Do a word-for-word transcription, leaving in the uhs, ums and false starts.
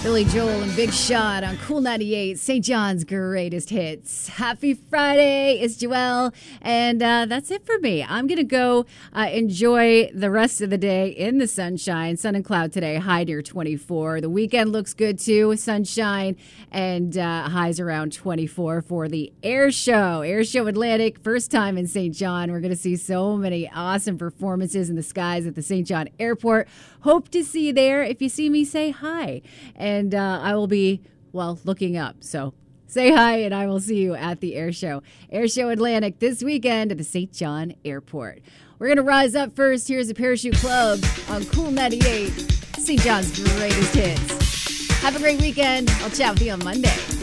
Billy Joel and Big Shot on Cool ninety-eight, Saint John's greatest hits. Happy Friday, it's Joelle, and uh, that's it for me. I'm going to go uh, enjoy the rest of the day in the sunshine. Sun and cloud today, high near twenty-four. The weekend looks good too, sunshine, and uh, highs around twenty-four for the Air Show. Air Show Atlantic, first time in Saint John. We're going to see so many awesome performances in the skies at the Saint John Airport. Hope to see you there. If you see me, say hi. And uh, I will be, well, looking up. So say hi, and I will see you at the Air Show. Air Show Atlantic this weekend at the Saint John Airport. We're going to rise up first. Here's a Parachute Club on Cool ninety-eight, Saint John's greatest hits. Have a great weekend. I'll chat with you on Monday.